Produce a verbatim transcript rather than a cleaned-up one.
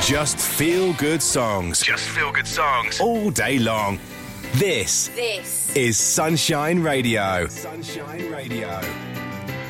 Just feel good songs. Just feel good songs. All day long. This, This is Sunshine Radio. Sunshine Radio.